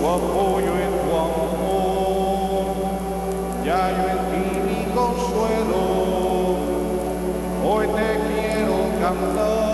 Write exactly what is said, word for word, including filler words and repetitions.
apoyo en tu amor. Ya yo en ti mi consuelo, hoy te quiero cantar.